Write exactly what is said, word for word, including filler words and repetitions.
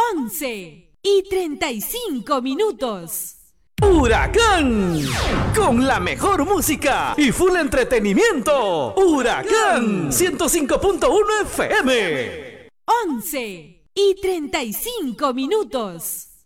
once y treinta y cinco minutos. Huracán, con la mejor música y full entretenimiento. Huracán ciento cinco punto uno F M. once y treinta y cinco minutos.